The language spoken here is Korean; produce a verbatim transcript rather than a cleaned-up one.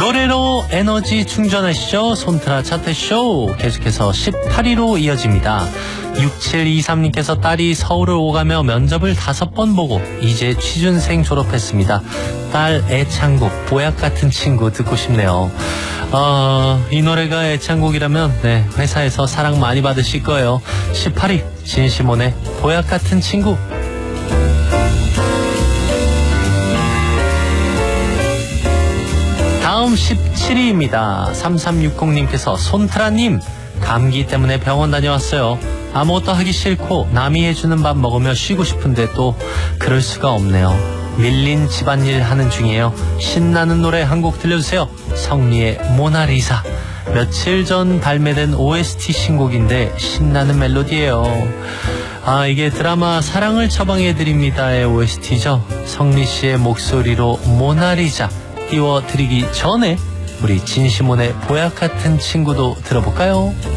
노래로 에너지 충전하시죠. 손트라 차트쇼 계속해서 십팔 위로 이어집니다. 육칠이삼님께서 딸이 서울을 오가며 면접을 다섯 번 보고 이제 취준생 졸업했습니다. 딸 애창곡 보약 같은 친구 듣고 싶네요. 어, 이 노래가 애창곡이라면 네, 회사에서 사랑 많이 받으실 거예요. 십팔 위 진시몬의 보약 같은 친구. 다음 십칠 위입니다. 삼삼육공님께서 손트라님 감기 때문에 병원 다녀왔어요. 아무것도 하기 싫고 남이 해주는 밥 먹으며 쉬고 싶은데 또 그럴 수가 없네요. 밀린 집안일 하는 중이에요. 신나는 노래 한 곡 들려주세요. 성리의 모나리사. 며칠 전 발매된 오에스티 신곡인데 신나는 멜로디예요. 아, 이게 드라마 사랑을 처방해드립니다의 오에스티죠. 성리씨의 목소리로 모나리자 띄워드리기 전에 우리 진시몬의 보약 같은 친구도 들어볼까요?